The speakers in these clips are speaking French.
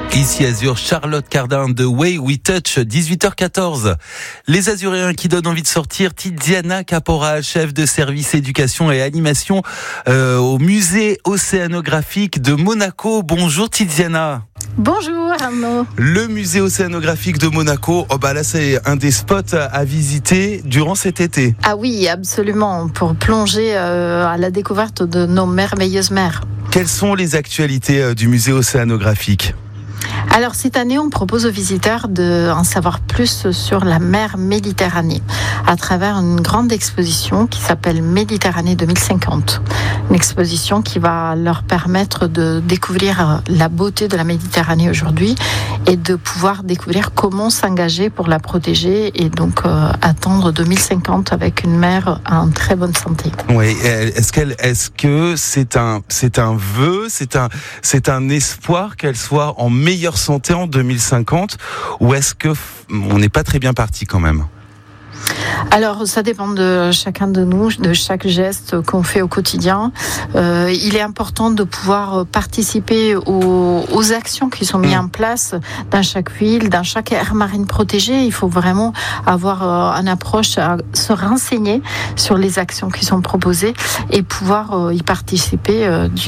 Ici Azur, Charlotte Cardin de Way We Touch, 18h14. Les Azuréens qui donnent envie de sortir, Tiziana Caporal, chef de service éducation et animation au musée océanographique de Monaco. Bonjour Tiziana. Bonjour Arnaud. Le musée océanographique de Monaco, là c'est un des spots à visiter durant cet été. Ah oui, absolument, pour plonger à la découverte de nos merveilleuses mers. Quelles sont les actualités du musée océanographique ? Alors cette année, on propose aux visiteurs d'en savoir plus sur la mer Méditerranée à travers une grande exposition qui s'appelle Méditerranée 2050. Une exposition qui va leur permettre de découvrir la beauté de la Méditerranée aujourd'hui et de pouvoir découvrir comment s'engager pour la protéger et donc attendre 2050 avec une mer en très bonne santé. Oui, est-ce que c'est un vœu, c'est un espoir qu'elle soit en meilleure santé en 2050 ou est-ce que on n'est pas très bien parti quand même ? Alors, ça dépend de chacun de nous, de chaque geste qu'on fait au quotidien. Il est important de pouvoir participer aux actions qui sont mises en place dans chaque ville, dans chaque aire marine protégée. Il faut vraiment avoir une approche à se renseigner sur les actions qui sont proposées et pouvoir y participer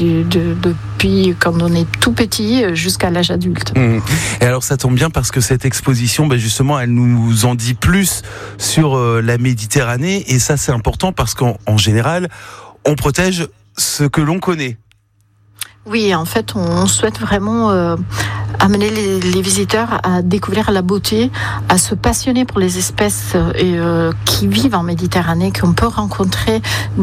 depuis quand on est tout petit jusqu'à l'âge adulte. Et alors, ça tombe bien parce que cette exposition, justement, elle nous en dit plus sur la Méditerranée, et ça c'est important parce qu'en général on protège ce que l'on connaît. Oui, en fait on souhaite vraiment amener les visiteurs à découvrir la beauté, à se passionner pour les espèces qui vivent en Méditerranée, qu'on peut rencontrer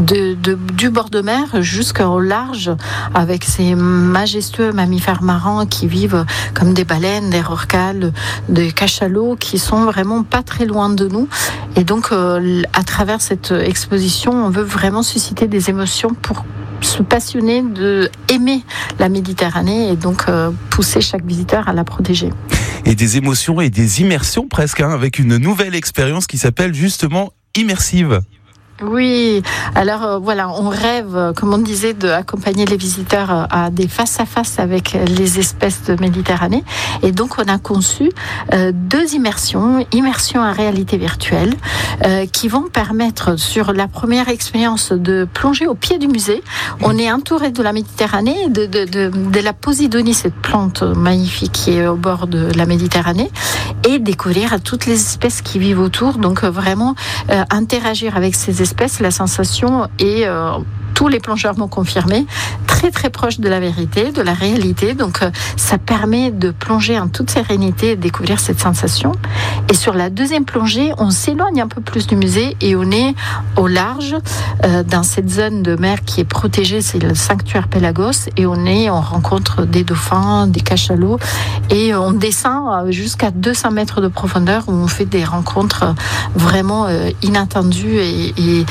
du bord de mer jusqu'au large, avec ces majestueux mammifères marins qui vivent comme des baleines, des rorquals, des cachalots, qui sont vraiment pas très loin de nous. Et donc, à travers cette exposition, on veut vraiment susciter des émotions pour se passionner, aimer la Méditerranée et donc pousser chaque visiteur à la protéger. Et des émotions et des immersions presque, avec une nouvelle expérience qui s'appelle justement Immersive. Oui, alors voilà, on rêve, comme on disait, d'accompagner les visiteurs à des face-à-face avec les espèces de Méditerranée. Et donc, on a conçu deux immersions en réalité virtuelle, qui vont permettre, sur la première expérience, de plonger au pied du musée. On est entouré de la Méditerranée, de la Posidonie, cette plante magnifique qui est au bord de la Méditerranée, et découvrir toutes les espèces qui vivent autour. Donc, vraiment, interagir avec ces espèces, la sensation et tous les plongeurs m'ont confirmé, très très proche de la vérité, de la réalité. Donc ça permet de plonger en toute sérénité et de découvrir cette sensation. Et sur la deuxième plongée, on s'éloigne un peu plus du musée et on est au large dans cette zone de mer qui est protégée, c'est le sanctuaire Pélagos, et on rencontre des dauphins, des cachalots, et on descend jusqu'à 200 mètres de profondeur où on fait des rencontres vraiment inattendues et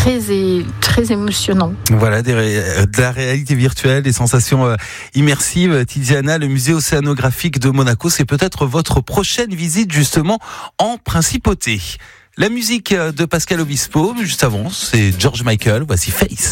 très émotionnantes. Voilà, de la réalité virtuelle, des sensations immersives. Tiziana, le musée océanographique de Monaco, c'est peut-être votre prochaine visite justement en principauté. La musique de Pascal Obispo, juste avant, c'est George Michael, voici Face.